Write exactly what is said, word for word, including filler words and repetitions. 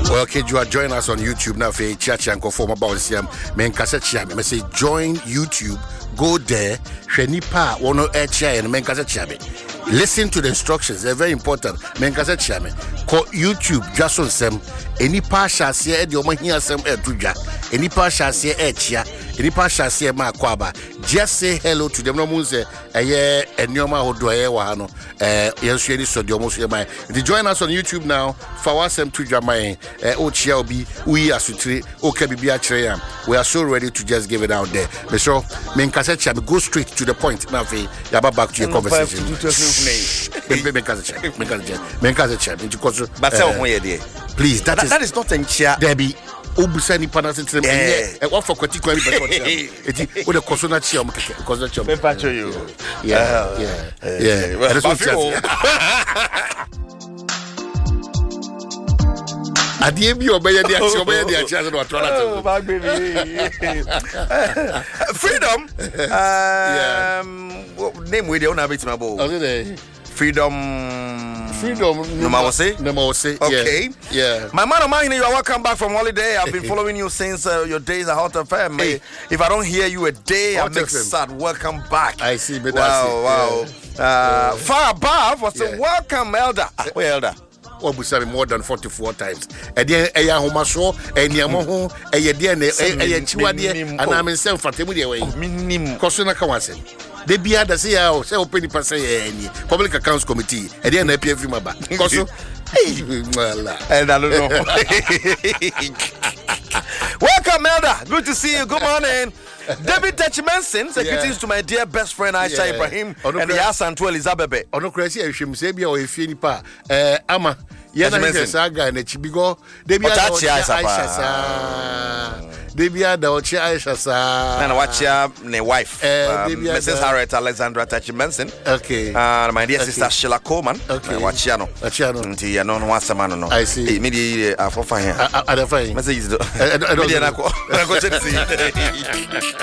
Well, okay, you are joining us on YouTube now for Chacha and Conform about Siam. Men Kasa Chiame. I say join YouTube, go there, Shenipa, Wono Echa, and Men Kasa Chiame. Listen to the instructions, they're very important. Men Kasa Chiame. Call YouTube, just on some. Any pasha see the Oman here some Eduja. Any pasha see Echa. Any pasha see Makwaba. Just say hello to them. No Munze, a year, and Yoma Hodoe Wahano. Uh, yes, really, so the almost my. They join us on YouTube now. Fawasem to Jamai, Ochiabi, we are Sutri, Okabibia Treya. We are so ready to just give it out there. But so, Menkasecha, go straight to the point. Now, Yaba back to your conversation. But please, that is that is not in chair. Debbie. Obusani panasitrim eh what for kwatiko any person eti o de kosona chia o mkeke kosona chia me pacho you yeah yeah yeah that's what adie bi obeye dia chia obeye dia chia so to na oh my baby freedom um name we dey on have it my boy freedom Freedom, no matter say, no matter say. Okay, yeah. yeah. My man of mine, you are welcome back from holiday. I've been following you since uh, your days at Hot F M. Hey. If I don't hear you a day, I make sad. Welcome back. I see, but wow, wow. Yeah. Uh, far above was yeah. a welcome, elder. Oh, elder. Oh, we said more than forty-four times. And then, I am home, so, and Yamaho, and Yadian, and Chiwadia, and I'm in San Fatimia way. Minim, Cosuna Kawasan. They be at the C E O, say open the Public Accounts Committee, and then I pay for my back. Cosu, and I don't know. Welcome, Elder. Good to see you. Good morning. David Techimenson, greetings to my dear best friend Aisha yeah. Ibrahim oh, no and Yasan to Elizabeth. Oh no, crazy. I should say, be or if you pa, eh, Ama, Yana Saga and Chibigo, they be Aisha. They be at the Ochi Aisha, and watch your wife, Missus Harriet Alexandra Techimenson. Okay, uh, my dear sister Sheila Coleman. Okay, watch Yano, Achano, until you know what's a man. I see. Maybe uh, for fine. I don't find messages. I don't know.